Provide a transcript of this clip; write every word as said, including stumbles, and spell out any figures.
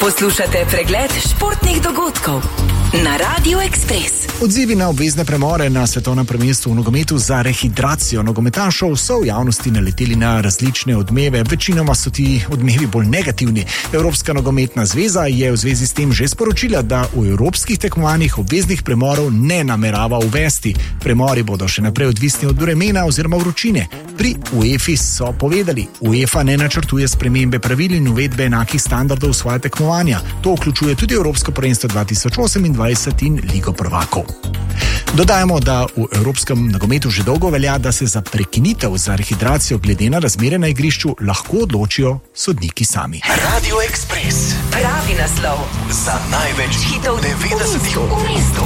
Poslušate pregled športnih dogodkov na Radio Express. Odzivi na obvezne premore na svetovnem prvenstvu v nogometu za rehidracijo nogometašov so v javnosti naleteli na različne odmeve. Večinoma so ti odmevi bolj negativni. Evropska nogometna zveza je v zvezi s tem že sporočila, da v evropskih tekmovanjih obveznih premorov ne namerava uvesti. Premori bodo še naprej odvisni od vremena oziroma vročine. Pri UEFA so povedali, UEFA ne načrtuje spremembe pravil in uvedbe enakih standardov v svoje tekmovanja. To vključuje tudi Evropsko prvenstvo dva tisoč osemindvajset in Ligo prvakov. Dodajamo, da v evropskem nogometu že dolgo velja, da se za prekinitev za rehidracijo glede na razmere na igrišču lahko odločijo sodniki sami. Radio Express. Pravi naslov za največ hitov devetdesetih v mestu.